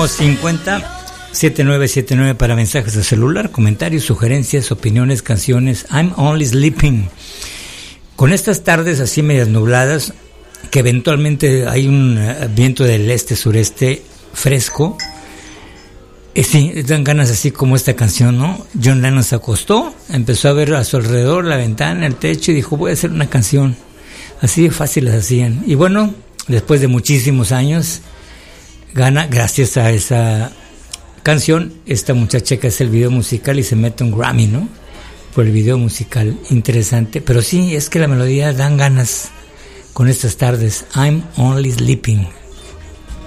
1-800-50-7979 para mensajes de celular, comentarios, sugerencias, opiniones, canciones. I'm Only Sleeping. Con estas tardes así medias nubladas, que eventualmente hay un viento del este-sureste fresco, sí, dan ganas así como esta canción, ¿no? John Lennon se acostó, empezó a ver a su alrededor la ventana, el techo y dijo, voy a hacer una canción. Así de fácil las hacían. Y bueno, después de muchísimos años, gana, gracias a esa canción, esta muchacha que hace el video musical y se mete un Grammy, ¿no? Por el video musical, interesante. Pero sí, es que la melodía dan ganas con estas tardes. I'm Only Sleeping.